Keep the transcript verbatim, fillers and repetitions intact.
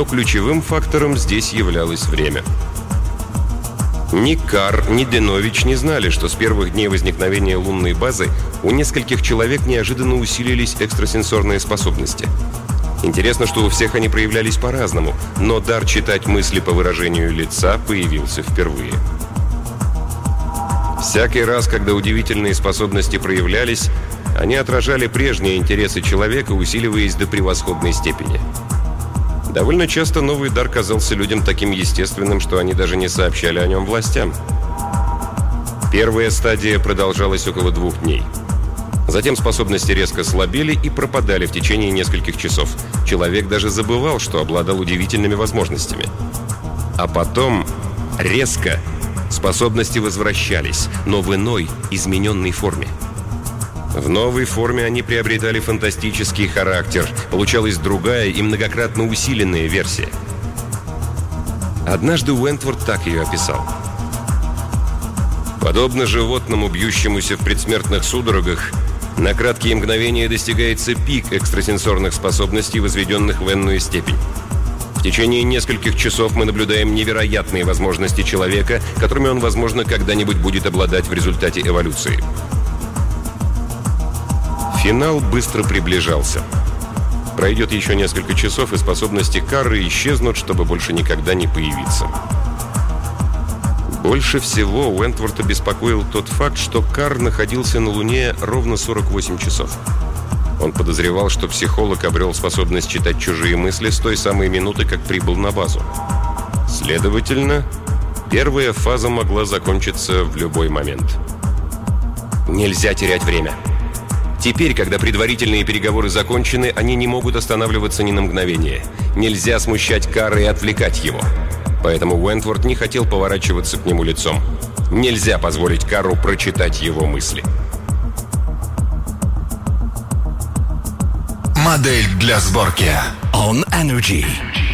Но ключевым фактором здесь являлось время. Ни Карр, ни Денович не знали, что с первых дней возникновения лунной базы у нескольких человек неожиданно усилились экстрасенсорные способности. Интересно, что у всех они проявлялись по-разному, но дар читать мысли по выражению лица появился впервые. Всякий раз, когда удивительные способности проявлялись, они отражали прежние интересы человека, усиливаясь до превосходной степени. Довольно часто новый дар казался людям таким естественным, что они даже не сообщали о нем властям. Первая стадия продолжалась около двух дней. Затем способности резко слабели и пропадали в течение нескольких часов. Человек даже забывал, что обладал удивительными возможностями. А потом, резко, способности возвращались, но в иной, измененной форме. В новой форме они приобретали фантастический характер. Получалась другая и многократно усиленная версия. Однажды Уэнтворд так ее описал. Подобно животному, бьющемуся в предсмертных судорогах, на краткие мгновения достигается пик экстрасенсорных способностей, возведенных в энную степень. В течение нескольких часов мы наблюдаем невероятные возможности человека, которыми он, возможно, когда-нибудь будет обладать в результате эволюции. Финал быстро приближался. Пройдет еще несколько часов, и способности Карры исчезнут, чтобы больше никогда не появиться. Больше всего Уэнтворта беспокоил тот факт, что Карр находился на Луне ровно сорок восемь часов. Он подозревал, что психолог обрел способность читать чужие мысли с той самой минуты, как прибыл на базу. Следовательно, первая фаза могла закончиться в любой момент. Нельзя терять время. Теперь, когда предварительные переговоры закончены, они не могут останавливаться ни на мгновение. Нельзя смущать Карра и отвлекать его. Поэтому Уэнтворд не хотел поворачиваться к нему лицом. Нельзя позволить Карру прочитать его мысли. Модель для сборки. On Energy.